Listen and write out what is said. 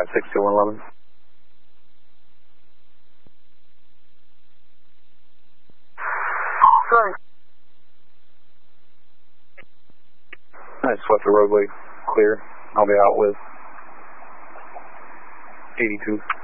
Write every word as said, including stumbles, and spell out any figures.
five six two one eleven. Sorry. I swept the roadway clear. I'll be out with eighty-two.